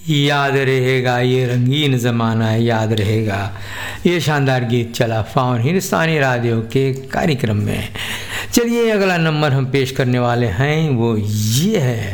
याद रहेगा ये रंगीन ज़माना है, याद रहेगा। ये शानदार गीत चला फाउन हिंदुस्तानी रेडियो के कार्यक्रम में। चलिए अगला नंबर हम पेश करने वाले हैं वो ये है।